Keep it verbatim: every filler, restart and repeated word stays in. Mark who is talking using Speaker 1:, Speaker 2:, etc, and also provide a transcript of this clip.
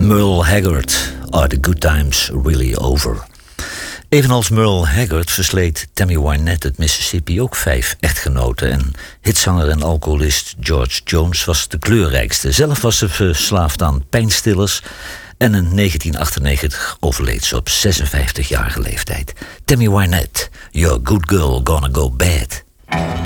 Speaker 1: Merle Haggard, Are the Good Times Really Over? Evenals Merle Haggard versleet Tammy Wynette het Mississippi ook vijf echtgenoten. En hitzanger en alcoholist George Jones was de kleurrijkste. Zelf was ze verslaafd aan pijnstillers. En in negentien achtennegentig overleed ze op zesenvijftigjarige leeftijd. Tammy Wynette, Your Good Girl Gonna Go Bad.